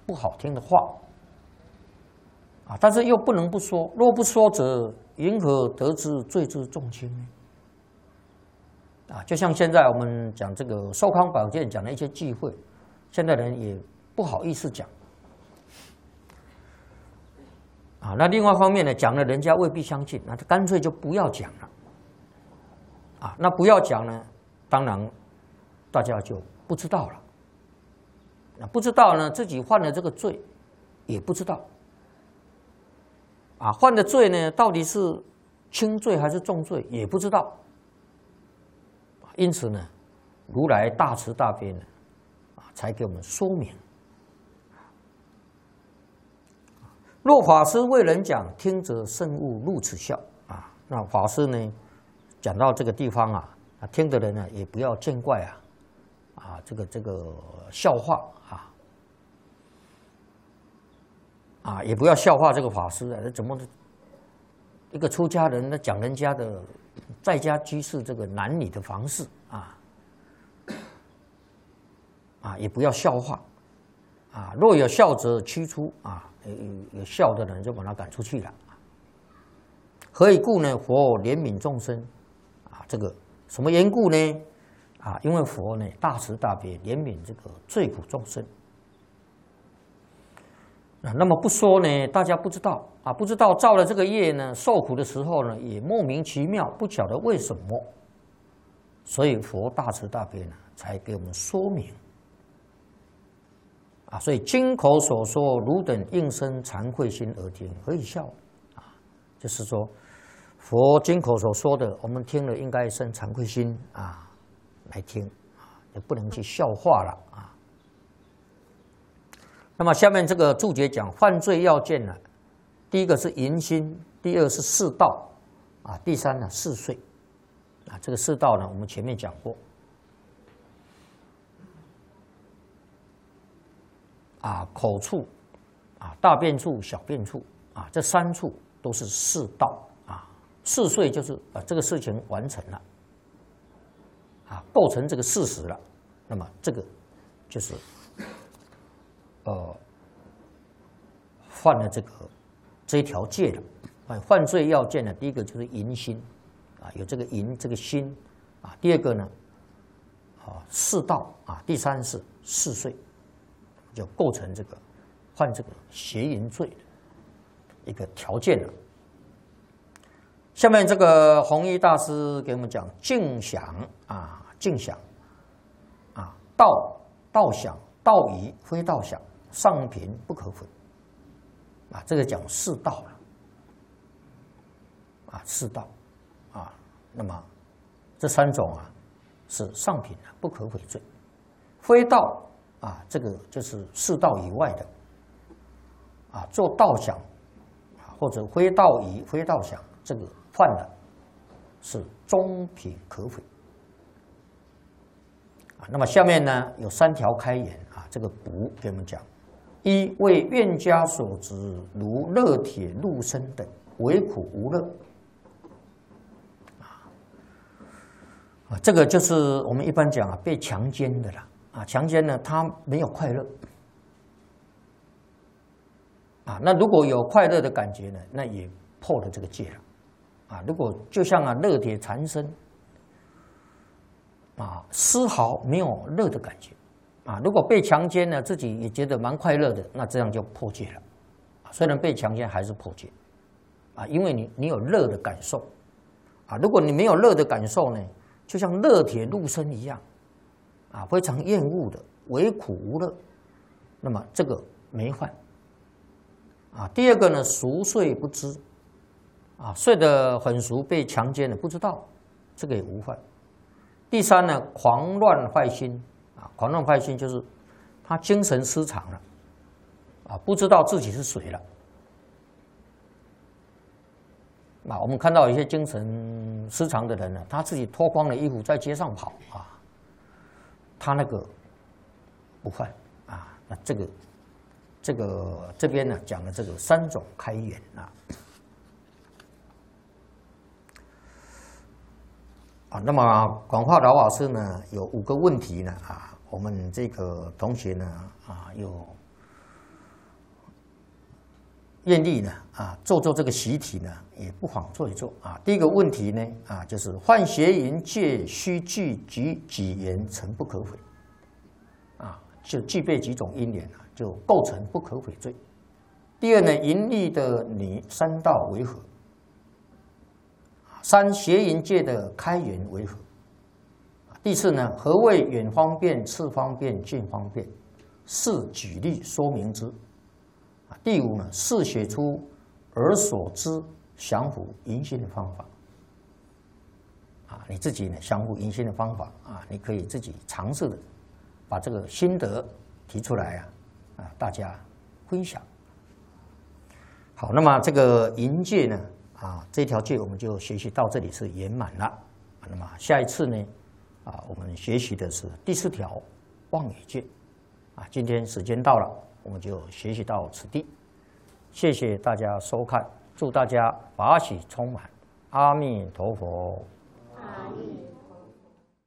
不好听的话啊，但是又不能不说，若不说则云何得知罪之重轻呢？啊，就像现在我们讲这个寿康宝鉴讲的一些忌讳，现在人也不好意思讲。啊，那另外一方面呢，讲了人家未必相信，那他干脆就不要讲了。啊，那不要讲呢，当然大家就不知道了。那不知道呢，自己犯了这个罪，也不知道。啊，犯的罪呢，到底是轻罪还是重罪，也不知道。因此呢，如来大慈大悲呢，啊，才给我们说明。若法师为人讲，听则慎勿入此笑啊。那法师呢，讲到这个地方啊，听的人呢也不要见怪啊，这个笑话也不要笑话这个法师啊，怎么一个出家人呢讲人家的在家居士这个男女的房事也不要笑话若有笑者驱出有笑的人就把他赶出去了。何以故呢？佛怜悯众生这个什么缘故呢？因为佛呢大慈大悲，怜悯这个罪苦众生。那么不说呢，大家不知道不知道造了这个业呢，受苦的时候呢，也莫名其妙，不晓得为什么。所以佛大慈大悲呢，才给我们说明所以经口所说，汝等应生惭愧心而听，何以笑就是说，佛经口所说的，我们听了应该生惭愧心来听也不能去笑话了那么下面这个注解讲犯罪要件呢，第一个是淫心，第二是世道第三呢嗜睡这个世道呢，我们前面讲过口处大便处、小便处这三处都是世道嗜睡就是这个事情完成了构成这个事实了，那么这个就是犯了这一条戒了。犯罪要件呢，第一个就是淫心有这个淫这个心第二个呢世道第三是嗜睡，就构成这个犯这个邪淫罪的一个条件了。下面这个弘一大师给我们讲净想净想道想道仪非道想，上品不可毁这个讲世道了世道那么这三种是上品不可毁罪，非道这个就是世道以外的做道想或者非道仪非道想，这个犯了是中品可毁那么下面呢有三条开言这个补给我们讲：一为愿家所执，如热铁入身等，为苦无乐这个就是我们一般讲被强奸的啦强奸呢他没有快乐那如果有快乐的感觉呢，那也破了这个戒了如果就像热铁缠身丝毫没有乐的感觉如果被强奸呢，自己也觉得蛮快乐的，那这样就破戒了虽然被强奸还是破戒因为你有乐的感受如果你没有乐的感受呢，就像热铁入身一样非常厌恶的，为苦无乐，那么这个没犯第二个呢，熟睡不知睡得很熟，被强奸了不知道，这个也无犯。第三呢，狂乱坏心狂乱坏心就是他精神失常了不知道自己是谁了我们看到有一些精神失常的人呢，他自己脱光了衣服在街上跑他那个不犯那这边呢讲的这个三种开言那么广化老法师呢有5个问题呢我们这个同学呢有愿力呢做这个习题呢，也不妨做一做啊。第一个问题呢就是犯邪淫戒须具几缘成不可悔啊，就具备几种因缘就构成不可悔罪。第二呢，淫欲的女三道为何？三邪淫戒的开源为何？第四呢，何谓远方便、次方便、近方便？四举例说明之。第五呢，是写出而所知降伏淫心的方法。你自己呢降伏淫心的方法你可以自己尝试的把这个心得提出来大家分享。好，那么这个淫戒呢这条戒我们就学习到这里是圆满了。那么下一次呢我们学习的是第4条妄语戒今天时间到了，我们就学习到此地。谢谢大家收看，祝大家法喜充满，阿弥陀佛。 阿弥陀佛。